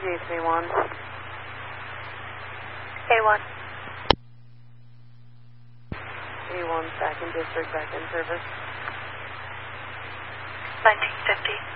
GC1. A1. A1, 2nd District, back in service. 1950.